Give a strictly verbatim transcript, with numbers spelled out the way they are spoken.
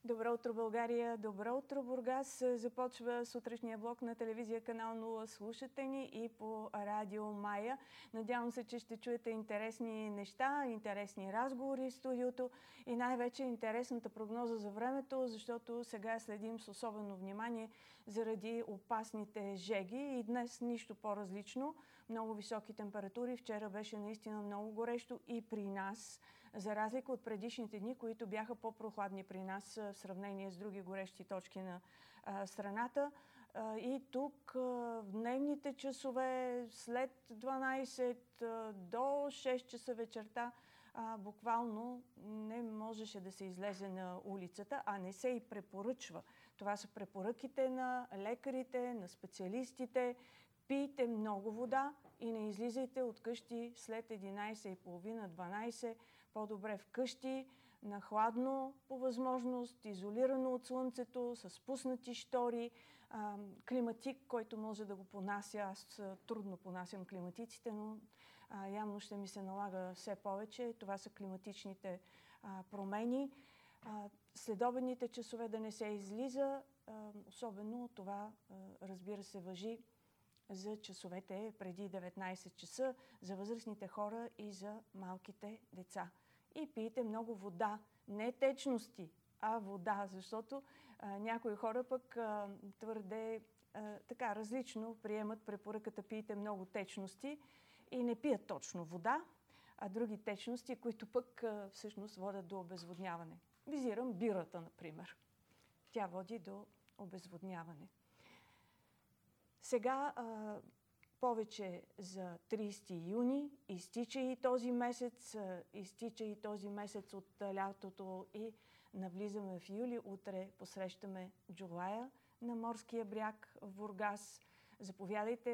Добро утро, България! Добро утро, Бургас! Започва сутрешния блок на телевизия Канал нула. Слушате ни и по радио Мая. Надявам се, че ще чуете интересни неща, интересни разговори в студиото и най-вече интересната прогноза за времето, защото сега следим с особено внимание заради опасните жеги и днес нищо по-различно. Много високи температури. Вчера беше наистина много горещо и при нас, за разлика от предишните дни, които бяха по-прохладни при нас в сравнение с други горещи точки на а, страната. А, и тук а, в дневните часове след дванайсет а, до шест часа вечерта а, буквално не можеше да се излезе на улицата, а не се и препоръчва. Това са препоръките на лекарите, на специалистите. Пийте много вода и не излизайте от къщи след единайсет и половина до дванайсет. По-добре вкъщи, на хладно по възможност, изолирано от слънцето, с пуснати штори, а, климатик, който може да го понася. Аз трудно понасям климатиците, но а, явно ще ми се налага все повече. Това са климатичните а, промени. А, следобедните часове да не се излиза, а, особено това, а, разбира се, важи за часовете преди деветнайсет часа, за възрастните хора и за малките деца. И пийте много вода, не течности, а вода, защото а, някои хора пък а, твърде а, така различно приемат препоръката пийте много течности и не пият точно вода, а други течности, които пък а, всъщност водят до обезводняване. Визирам бирата, например. Тя води до обезводняване. Сега а, повече за трийсети юни, изтича и този месец, а, изтича и този месец от а, лятото и навлизаме в юли. Утре посрещаме Джулая на морския бряг в Бургас. Заповядайте